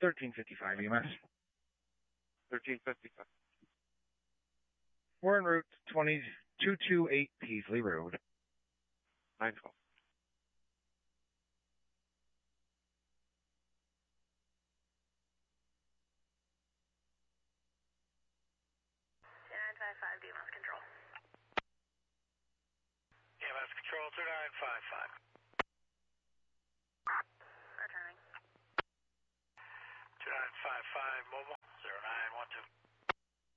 1355 EMS. 1355. We're en route 228 Peasley Road. 912. EMS control. EMS control 2955. Returning. 2955 mobile 0912.